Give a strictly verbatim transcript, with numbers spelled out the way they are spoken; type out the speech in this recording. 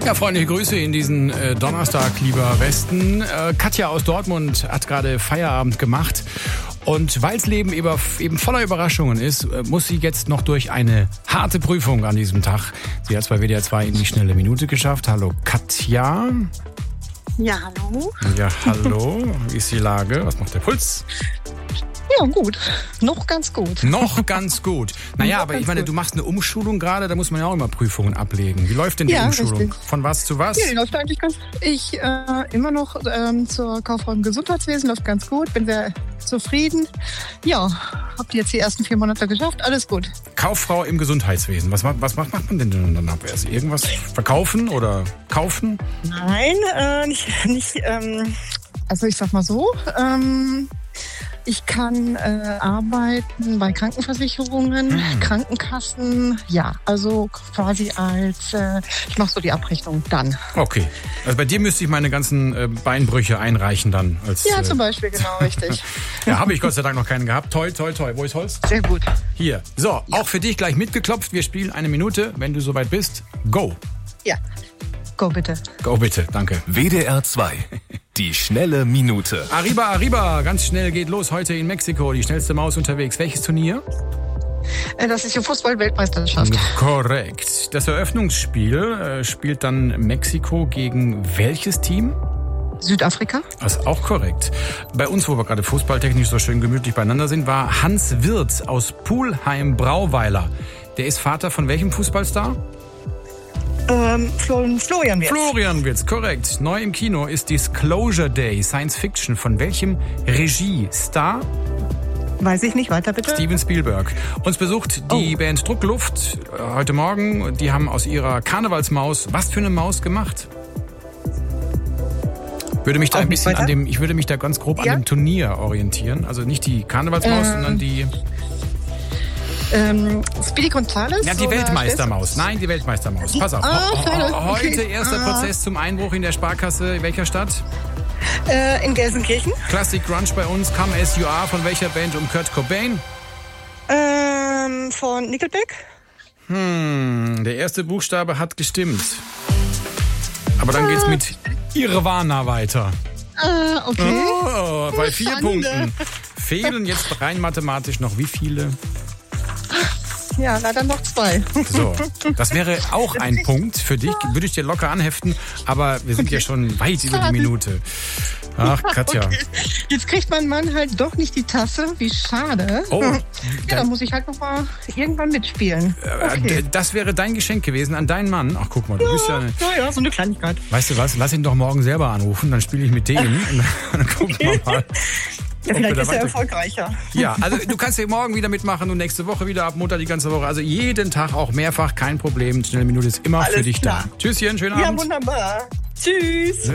Ja, freundliche Grüße in diesen äh, Donnerstag, lieber Westen. Äh, Katja aus Dortmund hat gerade Feierabend gemacht. Und weil das Leben eben voller Überraschungen ist, muss sie jetzt noch durch eine harte Prüfung an diesem Tag. Sie hat es bei W D R zwei in die schnelle Minute geschafft. Hallo Katja. Ja, hallo. Ja, hallo. Wie ist die Lage? Was macht der Puls? Ja, gut. Noch ganz gut. Noch ganz gut. Naja, Noch aber ganz ich meine, gut. du machst eine Umschulung gerade, da muss man ja auch immer Prüfungen ablegen. Wie läuft denn die Ja, Umschulung? richtig. Von was zu was? Ja, die läuft eigentlich ganz. Ich äh, immer noch ähm, zur Kauffrau im Gesundheitswesen, läuft ganz gut, bin sehr zufrieden. Ja, hab die jetzt die ersten vier Monate geschafft, alles gut. Kauffrau im Gesundheitswesen. Was, was macht man denn dann ab? Erst irgendwas verkaufen oder kaufen? Nein, äh, nicht, nicht ähm, also ich sag mal so, ähm, ich kann äh, arbeiten bei Krankenversicherungen, Hm. Krankenkassen, ja, also quasi als, äh, ich mache so die Abrechnung dann. Okay. Also bei dir müsste ich meine ganzen äh, Beinbrüche einreichen dann. Als, Ja, äh, zum Beispiel, genau, richtig. Ja, habe ich Gott sei Dank noch keinen gehabt. Toi, toi, toi. Wo ist Holz? Sehr gut. Hier. So, auch für dich gleich mitgeklopft. Wir spielen eine Minute. Wenn du soweit bist, go. Ja, go bitte. Go bitte, danke. W D R zwei. Die schnelle Minute. Arriba, arriba. Ganz schnell geht los. Heute in Mexiko. Die schnellste Maus unterwegs. Welches Turnier? Äh, Das ist die Fußball-Weltmeisterschaft. Korrekt. Das Eröffnungsspiel äh, spielt dann Mexiko gegen welches Team? Südafrika? Das ist auch korrekt. Bei uns, wo wir gerade fußballtechnisch so schön gemütlich beieinander sind, war Hans Wirth aus Pulheim-Brauweiler. Der ist Vater von welchem Fußballstar? Ähm, Flo- Florian Wirtz. Florian Wirtz, korrekt. Neu im Kino ist Disclosure Day, Science Fiction. Von welchem Regie-Star? Weiß ich nicht, weiter bitte. Steven Spielberg. Uns besucht die Oh. Band Druckluft äh, heute Morgen. Die haben aus ihrer Karnevalsmaus was für eine Maus gemacht? Würde mich da Auch ein nicht bisschen weiter? an dem, ich würde mich da ganz grob Ja? an dem Turnier orientieren. Also nicht die Karnevalsmaus, Ähm, sondern die, Ähm, Speedy Gonzales? ja, die oder Weltmeistermaus. Nein, die Weltmeistermaus. Pass auf. Ah, Ho- ho- schade. ho- Heute Okay. erster Ah. Prozess zum Einbruch in der Sparkasse. In welcher Stadt? Äh, in Gelsenkirchen. Classic Grunge bei uns. Come As You Are. Von welcher Band um Kurt Cobain? Ähm, von Nickelback. Hm, der erste Buchstabe hat gestimmt. Aber dann geht's mit Nirvana weiter. Ah, okay. Oh, bei vier Schande. Punkten. Fehlen jetzt rein mathematisch noch wie viele? Ja, leider noch zwei. So, das wäre auch ein Punkt für dich. Würde ich dir locker anheften, aber wir sind ja schon weit über die Schade. Minute. Ach, Katja. Okay. Jetzt kriegt mein Mann halt doch nicht die Tasse. Wie schade. Oh, Ja, dann- dann muss ich halt noch mal irgendwann mitspielen. Äh, Okay. d- Das wäre dein Geschenk gewesen an deinen Mann. Ach, guck mal, du bist ja... Eine, Ja, ja, so eine Kleinigkeit. weißt du was, lass ihn doch morgen selber anrufen, dann spiele ich mit dem und dann gucken wir mal. Ja, ob wir vielleicht da ist er weiter- erfolgreicher. Ja, also du kannst ja morgen wieder mitmachen und nächste Woche wieder ab Montag die ganze Woche. Also jeden Tag auch mehrfach, kein Problem. Schnelle Minute ist immer Alles für dich klar. da. Tschüsschen, schönen Ja, Abend. wunderbar. Tschüss.